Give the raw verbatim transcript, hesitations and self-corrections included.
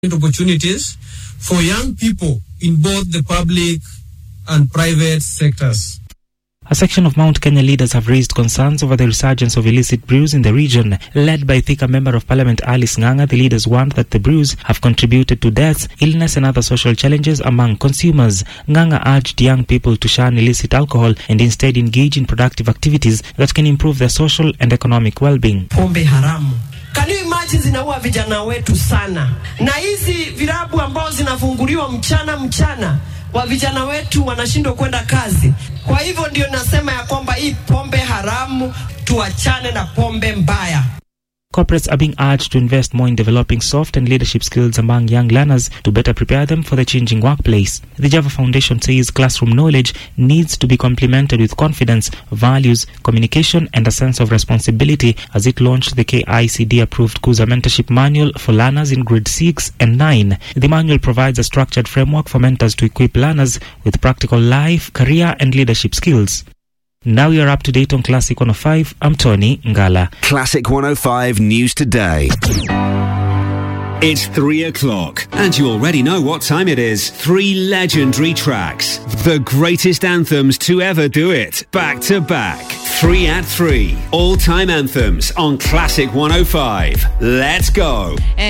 opportunities for young people in both the public and private sectors. A section of Mount Kenya leaders have raised concerns over the resurgence of illicit brews in the region. Led by Thika Member of Parliament Alice Ng'ang'a, the leaders warned that the brews have contributed to deaths, illness and other social challenges among consumers. Ng'ang'a urged young people to shun illicit alcohol and instead engage in productive activities that can improve their social and economic well-being. Pombe haramu. Can you imagine zinaua vijana wetu sana? Na hizi virabu ambao zinafunguliwa mchana mchana, wa vijana wetu wanashindwa kwenda kazi. Kwa hivyo ndio nasema ya kwamba hii pombe haramu tuachane na pombe mbaya. Corporates are being urged to invest more in developing soft and leadership skills among young learners to better prepare them for the changing workplace. The Java Foundation says classroom knowledge needs to be complemented with confidence, values, communication and a sense of responsibility as it launched the K I C D-approved Kuza Mentorship Manual for learners in grade six and nine. The manual provides a structured framework for mentors to equip learners with practical life, career and leadership skills. Now you're up to date on Classic one oh five. I'm Tony Ngala. Classic one oh five News Today. It's three o'clock, and you already know what time it is. Three legendary tracks. The greatest anthems to ever do it. Back to back. Three at three. All-time anthems on Classic one oh five. Let's go.